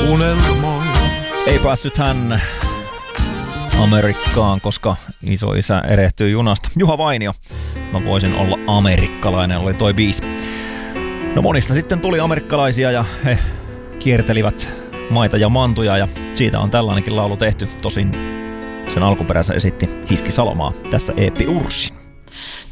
unelmoin. Ei päässyt hän Amerikkaan, koska isoisä erehtyy junasta. Juha Vainio, mä voisin olla amerikkalainen, oli toi biisi. No monista sitten tuli amerikkalaisia ja he kiertelivät maita ja mantuja ja siitä on tällainenkin laulu tehty. Tosin sen alkuperänsä esitti Hiski Salomaa. Tässä Eeppi Urssi.